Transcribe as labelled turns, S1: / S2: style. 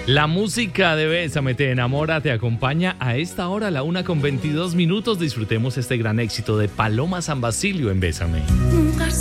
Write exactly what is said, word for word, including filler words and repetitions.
S1: La música de Bésame te enamora te acompaña a esta hora, la una con veintidós minutos. Disfrutemos este gran éxito de Paloma San Basilio en Bésame.
S2: Nunca